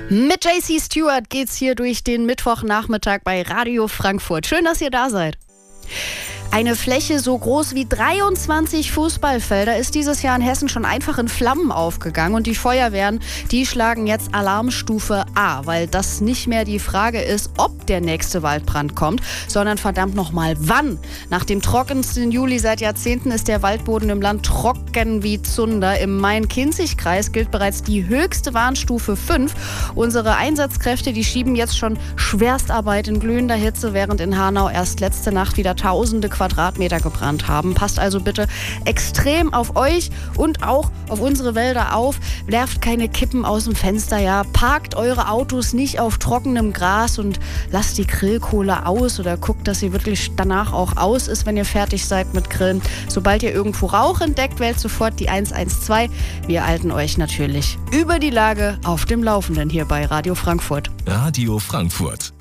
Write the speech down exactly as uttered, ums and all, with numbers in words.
Mit J C Stewart geht's hier durch den Mittwochnachmittag bei Radio Frankfurt. Schön, dass ihr da seid. Eine Fläche so groß wie dreiundzwanzig Fußballfelder ist dieses Jahr in Hessen schon einfach in Flammen aufgegangen. Und die Feuerwehren, die schlagen jetzt Alarmstufe A, weil das nicht mehr die Frage ist, ob der nächste Waldbrand kommt, sondern verdammt nochmal wann. Nach dem trockensten Juli seit Jahrzehnten ist der Waldboden im Land trocken wie Zunder. Im Main-Kinzig-Kreis gilt bereits die höchste Warnstufe fünf. Unsere Einsatzkräfte, die schieben jetzt schon Schwerstarbeit in glühender Hitze, während in Hanau erst letzte Nacht wieder tausende Quadratmeter gebrannt haben. Passt also bitte extrem auf euch und auch auf unsere Wälder auf. Werft keine Kippen aus dem Fenster, ja. Parkt eure Autos nicht auf trockenem Gras und lasst die Grillkohle aus oder guckt, dass sie wirklich danach auch aus ist, wenn ihr fertig seid mit Grillen. Sobald ihr irgendwo Rauch entdeckt, wählt sofort die eins eins zwei. Wir halten euch natürlich über die Lage auf dem Laufenden hier bei Radio Frankfurt. Radio Frankfurt.